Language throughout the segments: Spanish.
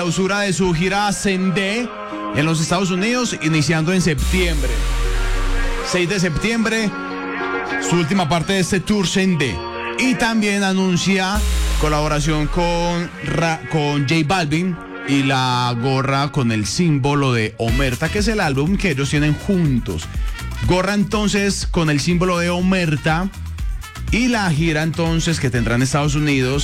Clausura de su gira Sendé en los Estados Unidos, iniciando en septiembre. 6 de septiembre, su última parte de este tour Sendé. Y también anuncia colaboración con J Balvin y la gorra con el símbolo de Omerta, que es el álbum que ellos tienen juntos. Gorra entonces con el símbolo de Omerta y la gira entonces que tendrá en Estados Unidos,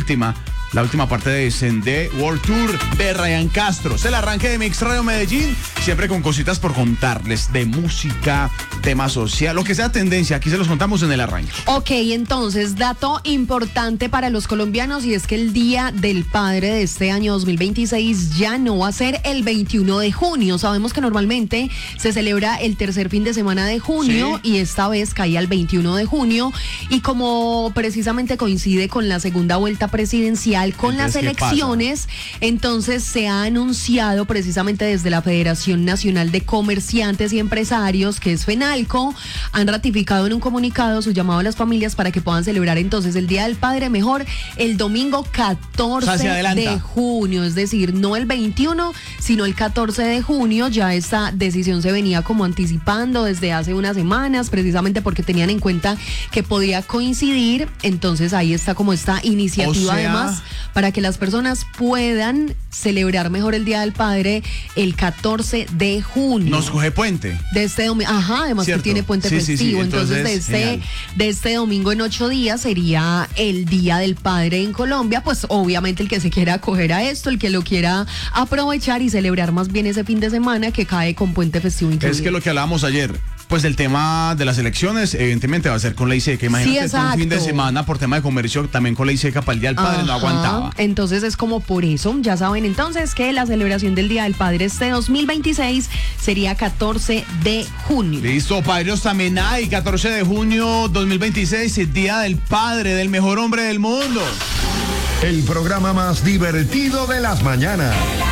la última parte de Sendé World Tour de Ryan Castro. Es el arranque de Mix Radio Medellín, siempre con cositas por contarles de música, tema social, lo que sea tendencia, aquí se los contamos en el arranque. Ok, entonces, dato importante para los colombianos, y es que el Día del Padre de este año 2026 ya no va a ser el 21 de junio. Sabemos que normalmente se celebra el tercer fin de semana de junio, sí, y esta vez caía el 21 de junio, y como precisamente coincide con la segunda vuelta presidencial, con las elecciones, entonces se ha anunciado precisamente desde la Federación Nacional de Comerciantes y Empresarios, que es FENALCO, han ratificado en un comunicado su llamado a las familias para que puedan celebrar entonces el Día del Padre mejor el domingo 14 de junio, es decir, no el 21, sino el 14 de junio. Ya esta decisión se venía como anticipando desde hace unas semanas, precisamente porque tenían en cuenta que podía coincidir. Entonces ahí está como esta iniciativa, además, para que las personas puedan celebrar mejor el Día del Padre el 14 de junio. Nos coge puente. De este domingo, además ¿cierto? Que tiene puente festivo. Sí. Entonces de este domingo en 8 días sería el Día del Padre en Colombia. Pues obviamente el que se quiera acoger a esto, el que lo quiera aprovechar y celebrar más bien ese fin de semana que cae con puente festivo incluido. Es que lo que hablábamos ayer, pues el tema de las elecciones, evidentemente va a ser con ley seca. Imagínate, sí, un fin de semana por tema de comercio, también con ley seca para el Día del Padre. Ajá, no aguantaba. Entonces es como por eso, ya saben entonces que la celebración del Día del Padre este 2026 sería 14 de junio. Listo, padres también hay, 14 de junio 2026, el Día del Padre, del mejor hombre del mundo. El programa más divertido de las mañanas.